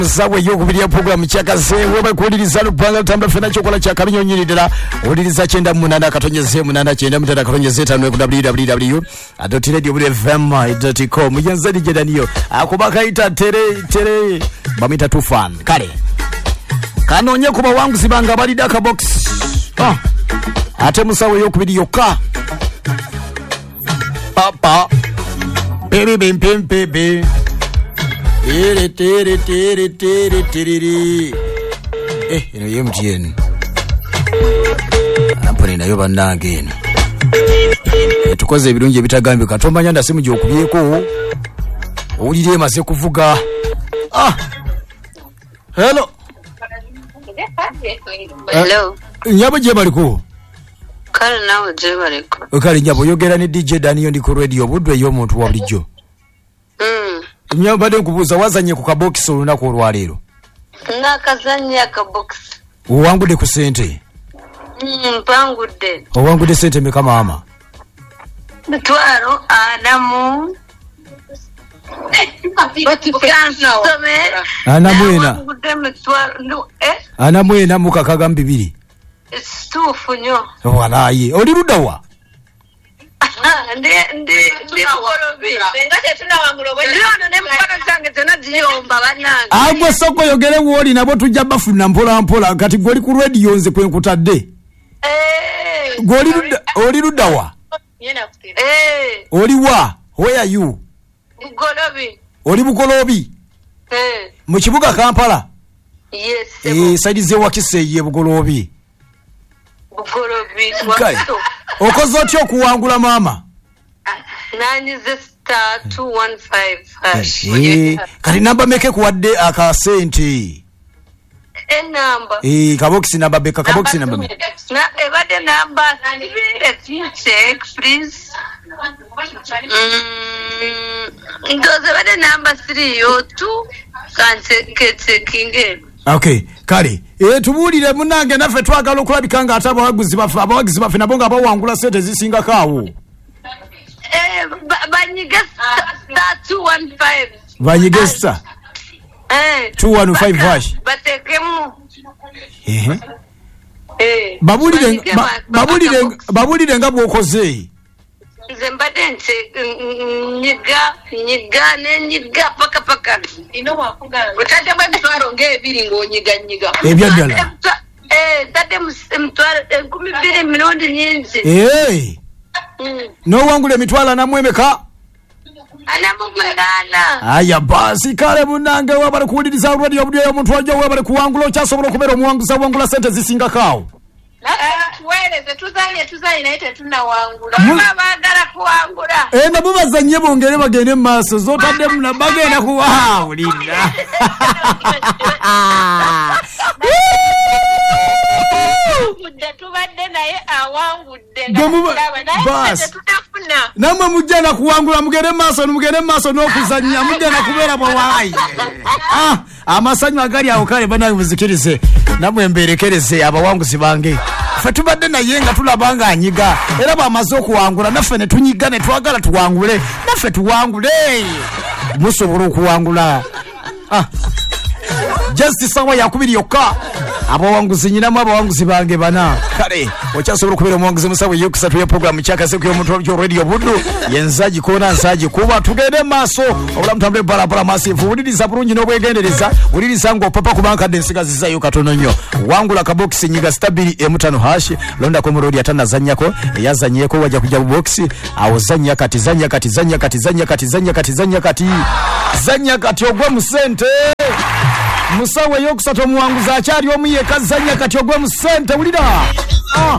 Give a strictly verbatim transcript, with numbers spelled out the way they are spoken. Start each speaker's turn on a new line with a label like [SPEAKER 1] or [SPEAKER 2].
[SPEAKER 1] Sawe yokubiri ya programu chakaze weba kuuliriza lupanga tamba fena chokola cha kabinyo nyiridira uliriza chenda munana katonyeze munana chenda mutana katonyeze tano ku w w w dot radio f m dot com yanzadi jedaniyo akubaka ita tere tere bamita tufan kale kanonye kuba wangu sibanga bali daka box ah ate musawe yokubiri yoka papa baby bim pim baby Tere tere tere tere tere eh ino ye M T N ampone nayo banange eno tukoze ebirungi ebitagambe katomba nyanda simu gyo kubyeko owulire maze kuvuga ah hello
[SPEAKER 2] hello
[SPEAKER 1] nyabo je baliko
[SPEAKER 2] kale nawe je baliko
[SPEAKER 1] kale nyabo yogera ni D J Daniyo ndi ku radio budwe yo muntu wa bulijjo
[SPEAKER 2] mm
[SPEAKER 1] Nyo bade kubuza wazanye ku kabox olunako olwalero.
[SPEAKER 2] Nakazanye ka box.
[SPEAKER 1] Owangude ku sente.
[SPEAKER 2] Mm pangude.
[SPEAKER 1] Owangude sente me kama ama.
[SPEAKER 2] Mtwaro anamu.
[SPEAKER 1] Anamwena. Anamwena mukakaga mbibiri.
[SPEAKER 2] Stufu nyo.
[SPEAKER 1] Walaye. Oli rudawa.
[SPEAKER 2] Ndi ndi ndi kukolobi ngate tunawangulo bwe lino ne mukolo zange tena ziyomba banange
[SPEAKER 1] agwe soko yogere woli nabo tujja bafuna mpola mpola kati goli ku radio nze kwe nkutadde
[SPEAKER 2] eh
[SPEAKER 1] goli ruda oli rudawa
[SPEAKER 2] yena kutira eh
[SPEAKER 1] oli wa where are you
[SPEAKER 2] bukolobi
[SPEAKER 1] oli bukolobi
[SPEAKER 2] eh
[SPEAKER 1] mu kibuga Kampala
[SPEAKER 2] yes
[SPEAKER 1] eh side ze wakiseye bukolobi
[SPEAKER 2] bukolobi
[SPEAKER 1] wakiso okoze otyo kuwangula mama
[SPEAKER 2] nine ze star two one five hash
[SPEAKER 1] eh kali namba meke kuwadde aka sente
[SPEAKER 2] e number
[SPEAKER 1] eh kabox namba beka kabox namba
[SPEAKER 2] na ebade number nibire check please mm ndoze bade number three yo two kanse kete kinge
[SPEAKER 1] okay kale eh tubulire munange nafe twagala okulabikanga ataba waguzi bafa abawagizi bafe nabonga abawangula sente zisinga kawo
[SPEAKER 2] eh banyigesta two one five
[SPEAKER 1] banyigesta
[SPEAKER 2] eh
[SPEAKER 1] two one five hash
[SPEAKER 2] batekemu
[SPEAKER 1] eh
[SPEAKER 2] eh
[SPEAKER 1] babulire babulire babulire ngabo okoze
[SPEAKER 2] Zembade nse nyiga nyiga ne nyiga paka paka ino wakuga utade mwe mtwaro nge ebiri ngo nyiga nyiga
[SPEAKER 1] ebyadala
[SPEAKER 2] eh tade mtwaro kumi biri milioni nyingi
[SPEAKER 1] eh no wangule mitwala na mwemeka
[SPEAKER 2] ana mumulana
[SPEAKER 1] aya basi kale munange wabale kuwuliriza radio budyo omuntu wajja wabale kuwangula okyasobola okubeera omuwanguza wangula sente zisinga kawo
[SPEAKER 2] tuweleze tuzanye tuzanye naite tunawangula babagala kuwangula
[SPEAKER 1] eh nabubazanye bongere bagende maso zotadde muna bagenda kuwawulira
[SPEAKER 2] mudde tubadde naye awangudde
[SPEAKER 1] bas namwe mujjana kuwangula mugende maso mugende maso n'okuzanya mujjana kubeera bwawayi ah amasanyu agali awo kale banawe muzikirize namwe mberekereze abawanguzi bange fe tubadde naye nga tulabanga anyiga era bamaze okuwangula naffe ne tunyiga ne twagala tuwangule naffe tuwangule musobola okuwangula ah just sawa yakubiri yokka abawanguzi nyinamu abawanguzi bange bana kale okyasobola okubeera omuwanguzi musawe yokusatu ya programu kyakase ku yomuntu kyo radio buddu yenzaji kona nsaji kuba tugende maaso obula mutambule bala bala masifu uliriza bulungi n'obwegendereza uliriza ngo papa kubanka densiga zizayo katono nnyo wangula ka box nyiga stabili emutano hash londa ko murodi atana zanyako yazanyeko wajja kujja bu box awo zanya kati zanya kati zanya kati zanya kati zanya kati zanya kati zanya kati ogwa musente musawe yokusatu omuwanguzi akyali omu yekazanya kati ogwe mu sente ulira ah